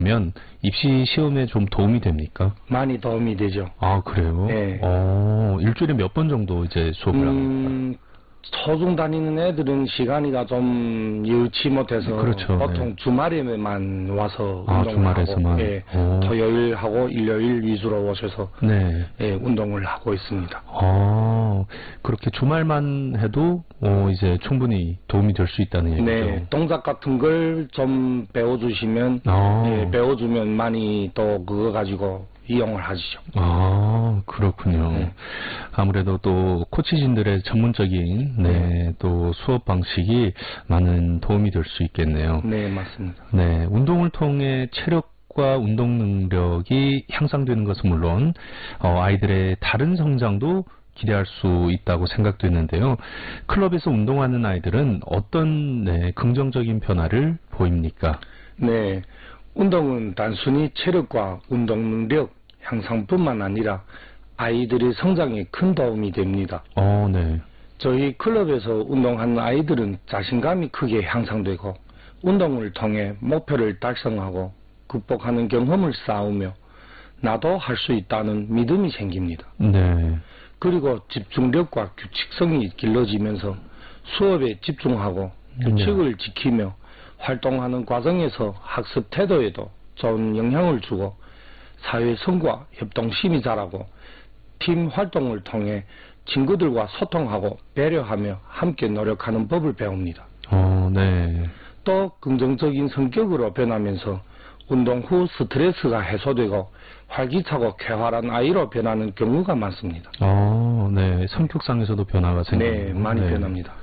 면 입시 시험에 좀 도움이 됩니까? 많이 도움이 되죠. 아, 그래요? 네. 일주일에 몇 번 정도 이제 수업을 합니까? 초중 다니는 애들은 시간이가 좀 여의치 못해서 그렇죠, 보통 네. 주말에만 와서 운동을 주말에서만. 하고, 예, 토요일하고 일요일 위주로 오셔서 네. 예, 운동을 하고 있습니다. 그렇게 주말만 해도 이제 충분히 도움이 될 수 있다는 얘기죠. 네, 동작 같은 걸 좀 배워주시면, 예, 배워주면 많이 또 그거 가지고 이용을 하시죠. 그렇군요. 네. 아무래도 또 코치진들의 전문적인 또 수업 방식이 많은 도움이 될 수 있겠네요. 네, 맞습니다. 네, 운동을 통해 체력과 운동 능력이 향상되는 것은 물론 아이들의 다른 성장도 기대할 수 있다고 생각되는데요. 클럽에서 운동하는 아이들은 어떤 긍정적인 변화를 보입니까? 네, 운동은 단순히 체력과 운동 능력 향상뿐만 아니라 아이들의 성장에 큰 도움이 됩니다. 네. 저희 클럽에서 운동하는 아이들은 자신감이 크게 향상되고 운동을 통해 목표를 달성하고 극복하는 경험을 쌓으며 나도 할 수 있다는 믿음이 생깁니다. 네. 그리고 집중력과 규칙성이 길러지면서 수업에 집중하고 규칙을 지키며 활동하는 과정에서 학습 태도에도 좋은 영향을 주고 사회성과 협동심이 자라고 팀 활동을 통해 친구들과 소통하고 배려하며 함께 노력하는 법을 배웁니다. 네. 또 긍정적인 성격으로 변하면서 운동 후 스트레스가 해소되고 활기차고 쾌활한 아이로 변하는 경우가 많습니다. 네. 성격상에서도 변화가 생겨요. 네, 많이 변합니다.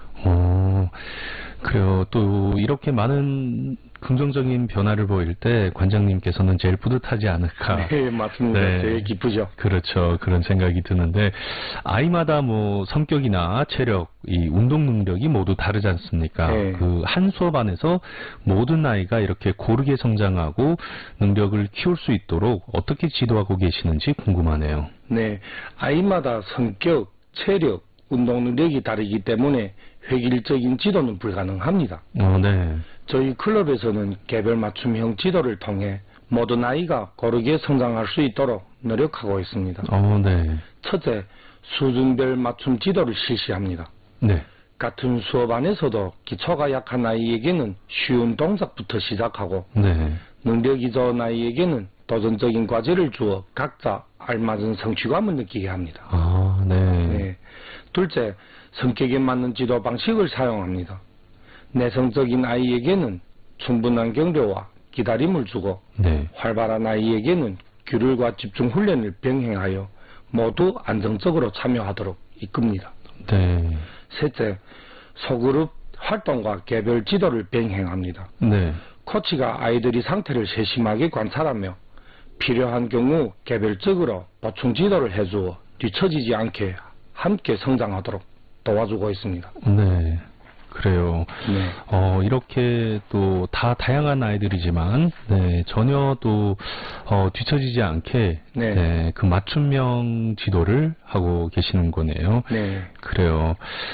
그래요. 또 이렇게 많은 긍정적인 변화를 보일 때 관장님께서는 제일 뿌듯하지 않을까. 네, 맞습니다. 네. 제일 기쁘죠. 그렇죠. 그런 생각이 드는데 아이마다 뭐 성격이나 체력, 이 운동 능력이 모두 다르지 않습니까? 네. 그 한 수업 안에서 모든 아이가 이렇게 고르게 성장하고 능력을 키울 수 있도록 어떻게 지도하고 계시는지 궁금하네요. 네, 아이마다 성격, 체력, 운동 능력이 다르기 때문에 획일적인 지도는 불가능합니다. 네. 저희 클럽에서는 개별 맞춤형 지도를 통해 모든 아이가 고르게 성장할 수 있도록 노력하고 있습니다. 네. 첫째, 수준별 맞춤 지도를 실시합니다. 네. 같은 수업 안에서도 기초가 약한 아이에게는 쉬운 동작부터 시작하고 네. 능력이 좋은 아이에게는 도전적인 과제를 주어 각자 알맞은 성취감을 느끼게 합니다. 네. 둘째, 성격에 맞는 지도 방식을 사용합니다. 내성적인 아이에게는 충분한 격려와 기다림을 주고 활발한 아이에게는 규율과 집중 훈련을 병행하여 모두 안정적으로 참여하도록 이끕니다. 네. 셋째, 소그룹 활동과 개별 지도를 병행합니다. 네. 코치가 아이들이 상태를 세심하게 관찰하며 필요한 경우 개별적으로 보충 지도를 해주어 뒤처지지 않게 함께 성장하도록 도와주고 있습니다. 네. 그래요. 네. 이렇게 또 다 다양한 아이들이지만, 전혀 또, 뒤처지지 않게, 그 맞춤형 지도를 하고 계시는 거네요. 네. 그래요.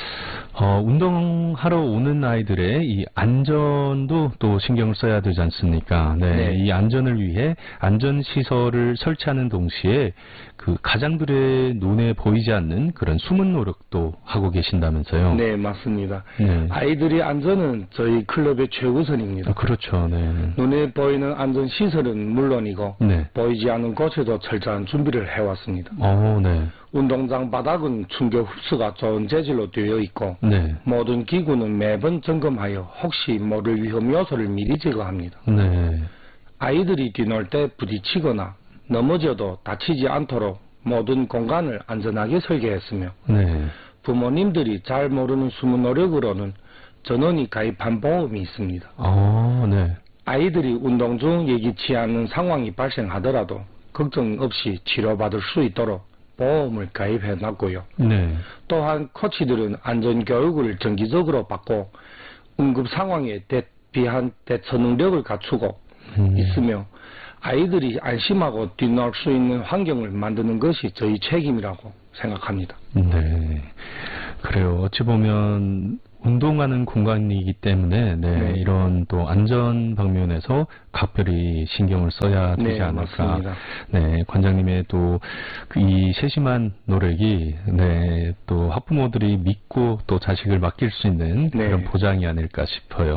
운동하러 오는 아이들의 이 안전도 또 신경을 써야 되지 않습니까? 이 안전을 위해 안전시설을 설치하는 동시에 그 가장들의 눈에 보이지 않는 그런 숨은 노력도 하고 계신다면서요? 네, 맞습니다. 아이들의 안전은 저희 클럽의 최우선입니다. 그렇죠. 눈에 보이는 안전시설은 물론이고 보이지 않는 곳에도 철저한 준비를 해왔습니다. 운동장 바닥은 충격 흡수가 좋은 재질로 되어 있고 모든 기구는 매번 점검하여 혹시 모를 위험 요소를 미리 제거합니다. 아이들이 뛰놀 때 부딪히거나 넘어져도 다치지 않도록 모든 공간을 안전하게 설계했으며 부모님들이 잘 모르는 숨은 노력으로는 전원이 가입한 보험이 있습니다. 아이들이 운동 중 예기치 않은 상황이 발생하더라도 걱정 없이 치료받을 수 있도록 보험을 가입해 놨고요. 또한 코치들은 안전교육을 정기적으로 받고 응급 상황에 대비한 대처 능력을 갖추고 있으며 아이들이 안심하고 뛰놀 수 있는 환경을 만드는 것이 저희 책임이라고 생각합니다. 그래요. 어찌 보면 운동하는 공간이기 때문에 이런 또 안전 방면에서 각별히 신경을 써야 되지 네, 않을까. 맞습니다. 네, 관장님의 또 이 세심한 노력이 네, 또 학부모들이 믿고 또 자식을 맡길 수 있는 네. 그런 보장이 아닐까 싶어요.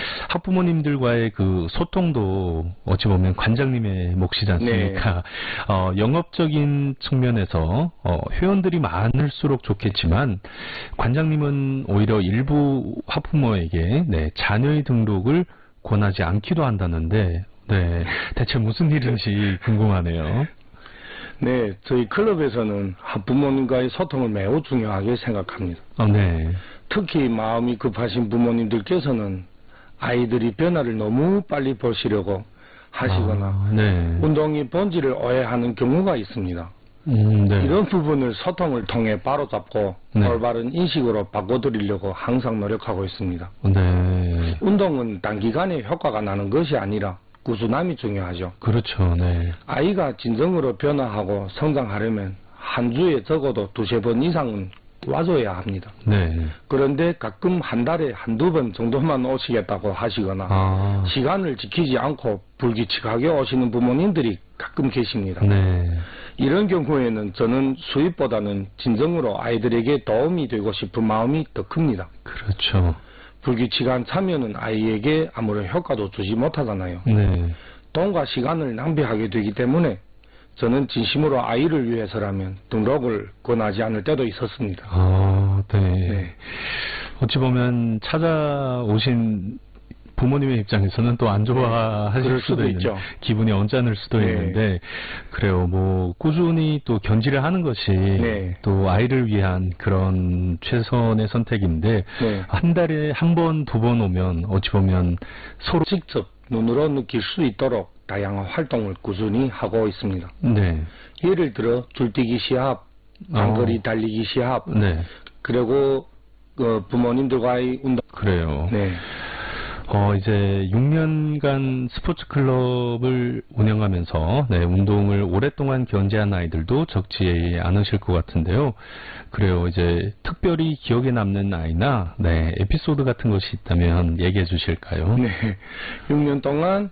학부모님들과의 그 소통도 어찌 보면 관장님의 몫이지 않습니까? 네. 영업적인 측면에서 회원들이 많을수록 좋겠지만 관장님은 오히려 일부 학부모에게 네, 자녀의 등록을 권하지 않기도 한다는데 네, 대체 무슨 일인지 궁금하네요. 네, 저희 클럽에서는 학부모님과의 소통을 매우 중요하게 생각합니다. 네. 특히 마음이 급하신 부모님들께서는 아이들이 변화를 너무 빨리 보시려고 하시거나 네. 운동이 본질을 오해하는 경우가 있습니다. 네. 이런 부분을 소통을 통해 바로잡고 네. 올바른 인식으로 바꿔드리려고 항상 노력하고 있습니다. 네. 운동은 단기간에 효과가 나는 것이 아니라 꾸준함이 중요하죠. 그렇죠. 네. 아이가 진정으로 변화하고 성장하려면 한 주에 적어도 2~3번 이상은 와줘야 합니다. 네. 그런데 가끔 한 달에 한두 번 정도만 오시겠다고 하시거나 시간을 지키지 않고 불규칙하게 오시는 부모님들이 가끔 계십니다. 네. 이런 경우에는 저는 수입보다는 진정으로 아이들에게 도움이 되고 싶은 마음이 더 큽니다. 그렇죠. 불규칙한 참여는 아이에게 아무런 효과도 주지 못하잖아요. 네. 돈과 시간을 낭비하게 되기 때문에 저는 진심으로 아이를 위해서라면 등록을 권하지 않을 때도 있었습니다. 네. 네. 어찌 보면 찾아오신 부모님의 입장에서는 또 안 좋아하실 수도 있는, 있죠. 기분이 언짢을 수도 네. 있는데, 그래요. 뭐 꾸준히 또 견지를 하는 것이 네. 또 아이를 위한 그런 최선의 선택인데, 네. 한 달에 한 번, 2번 오면 어찌 보면 서로 직접 눈으로 느낄 수 있도록 다양한 활동을 꾸준히 하고 있습니다. 네. 예를 들어 줄뛰기 시합, 장거리 달리기 시합, 네. 그리고 부모님들과의 운동. 그래요. 네. 이제 6년간 스포츠 클럽을 운영하면서 네, 운동을 오랫동안 견제한 아이들도 적지 않으실 것 같은데요. 그래요. 이제 특별히 기억에 남는 아이나 네, 에피소드 같은 것이 있다면 얘기해 주실까요? 네. 6년 동안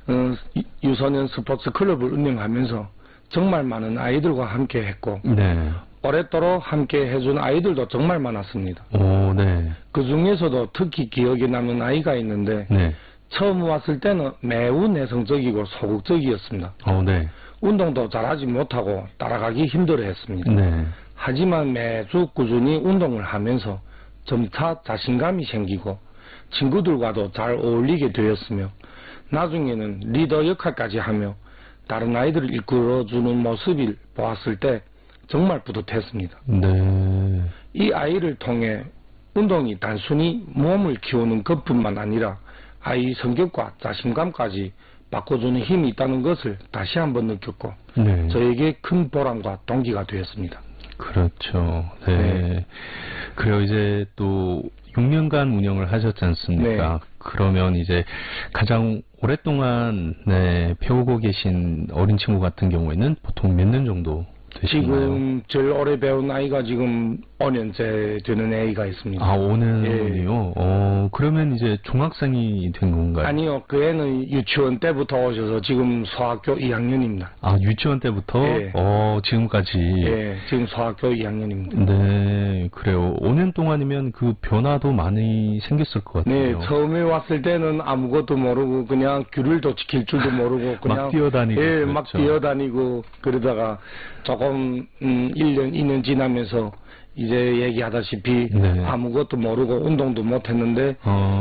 유소년 스포츠 클럽을 운영하면서 정말 많은 아이들과 함께 했고 네. 오랫도록 함께 해준 아이들도 정말 많았습니다. 오, 네. 그 중에서도 특히 기억에 남는 아이가 있는데 네. 처음 왔을 때는 매우 내성적이고 소극적이었습니다. 네. 운동도 잘하지 못하고 따라가기 힘들어했습니다. 네. 하지만 매주 꾸준히 운동을 하면서 점차 자신감이 생기고 친구들과도 잘 어울리게 되었으며 나중에는 리더 역할까지 하며 다른 아이들을 이끌어주는 모습을 보았을 때 정말 뿌듯했습니다. 네. 이 아이를 통해 운동이 단순히 몸을 키우는 것뿐만 아니라 아이 성격과 자신감까지 바꿔주는 힘이 있다는 것을 다시 한번 느꼈고 네. 저에게 큰 보람과 동기가 되었습니다. 그렇죠. 네. 네. 그리고 이제 또 6년간 운영을 하셨지 않습니까? 네. 그러면 이제 가장 오랫동안 네, 배우고 계신 어린 친구 같은 경우에는 보통 몇 년 정도 되시나요? 지금 제일 오래 배운 아이가 지금 5년째 되는 애가 있습니다. 5년이요? 예. 그러면 이제 중학생이 된 건가요? 아니요. 그 애는 유치원 때부터 오셔서 지금 소학교 2학년입니다. 유치원 때부터? 예. 지금까지? 예, 지금 소학교 2학년입니다. 네, 그래요. 5년 동안이면 그 변화도 많이 생겼을 것 같아요. 네, 처음에 왔을 때는 아무것도 모르고 그냥 귤을도 지킬 줄도 모르고 그냥 막 뛰어다니고. 예, 그렇죠. 막 뛰어다니고 그러다가 조금 1년, 2년 지나면서 이제 얘기하다시피 네. 아무것도 모르고 운동도 못했는데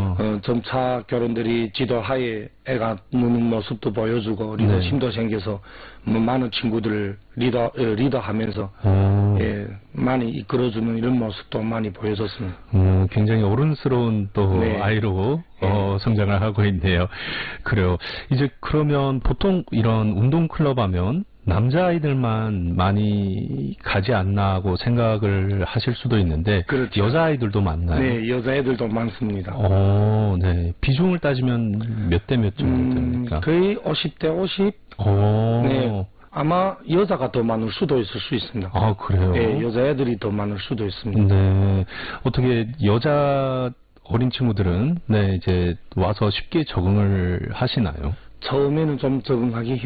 점차 교련들이 지도하에 애가 노는 모습도 보여주고 리더심도 생겨서 많은 친구들을 리더하면서 예, 많이 이끌어주는 이런 모습도 많이 보여줬습니다. 굉장히 어른스러운 또 네. 아이로 성장을 하고 있네요. 그래요. 이제 그러면 보통 이런 운동 클럽 하면 남자아이들만 많이 가지 않나 하고 생각을 하실 수도 있는데 그렇죠. 여자아이들도 많나요? 네, 여자애들도 많습니다. 네. 비중을 따지면 몇 대 몇 정도 됩니까? 거의 50대 50? 네. 아마 여자가 더 많을 수도 있을 수 있습니다. 그래요? 네, 여자애들이 더 많을 수도 있습니다. 네. 어떻게 여자 어린 친구들은 네, 이제 와서 쉽게 적응을 하시나요? 처음에는 좀 적응하기